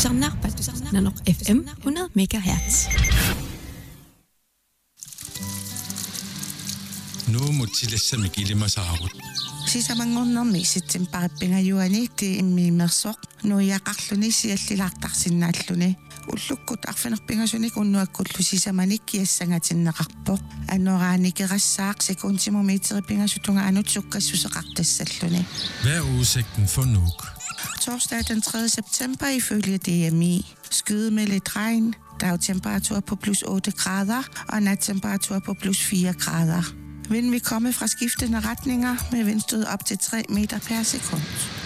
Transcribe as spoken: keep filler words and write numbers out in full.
Tuusarnaarpat Nanoq F M hundrede megahertz. Nu mutilassami kilimasaarut. Sisamangornermi sitsimparippigajuani ti immiimersoq nuiaqarluni siallilaartarsinnaalluni уллуккут арфинерпингасуник уннуаккуллу сисаманик киассангаатиннеқарпоқ аннорааникерасаақ секундтимометерипингасутунга анут суккассусеқартассаллуни. Hvad er udsigten for Nuuk? Torsdag den tredje september ifølge D M I. Skyde med lidt regn, dagtemperatur på plus otte grader og nattemperatur på plus fire grader. Vind vil komme fra skiftende retninger med vindstød op til tre meter per sekund.